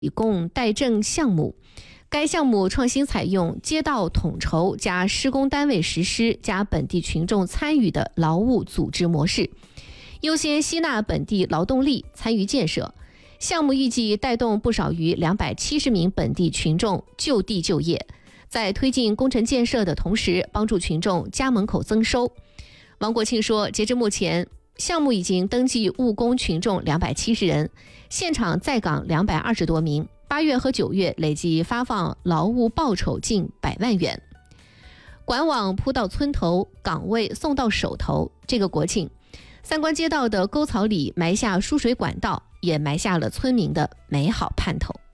供待证项目。该项目创新采用街道统筹加施工单位实施加本地群众参与的劳务组织模式，优先吸纳本地劳动力参与建设。项目预计带动不少于270名本地群众就地就业，在推进工程建设的同时，帮助群众家门口增收。王国庆说，截至目前，项目已经登记务工群众270人，现场在岗220多名，8月和9月累计发放劳务报酬近100万元。管网铺到村头，岗位送到手头。这个国庆，三官街道的沟槽里埋下输水管道，也埋下了村民的美好盼头。